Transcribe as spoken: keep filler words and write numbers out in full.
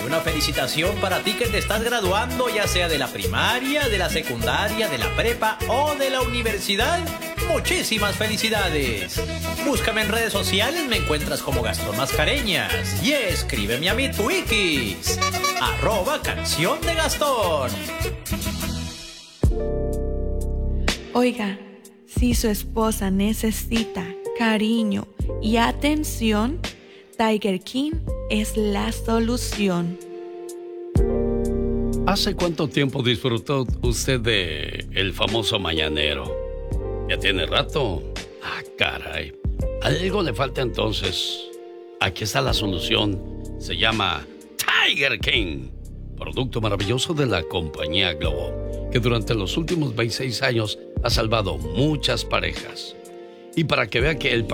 una felicitación para ti que te estás graduando, ya sea de la primaria, de la secundaria, de la prepa o de la universidad. Muchísimas felicidades. Búscame en redes sociales, me encuentras como Gastón Mascareñas. Y escríbeme a mi Twikis, arroba Canción de Gastón. Oiga, si su esposa necesita cariño y atención, Tiger King es la solución. ¿Hace cuánto tiempo disfrutó usted de el famoso mañanero? ¿Ya tiene rato? Ah, caray. Algo le falta entonces. Aquí está la solución. Se llama Tiger King, producto maravilloso de la compañía Globo, que durante los últimos veintiséis años ha salvado muchas parejas. Y para que vea que el